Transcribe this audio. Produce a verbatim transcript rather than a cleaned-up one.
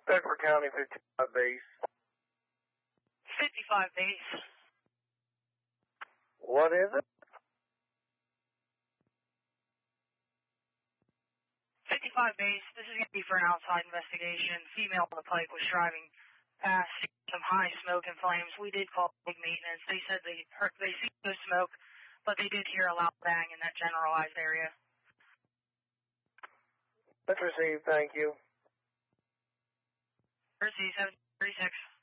Bedford County fifty-five base. fifty-five base. What is it? fifty-five base. This is going to be for an outside investigation. Female on the pike was driving past some high smoke and flames. We did call big maintenance. They said they heard, they see no smoke, but they did hear a loud bang in that generalized area. Let's receive. Thank you. Receive seven thirty-six.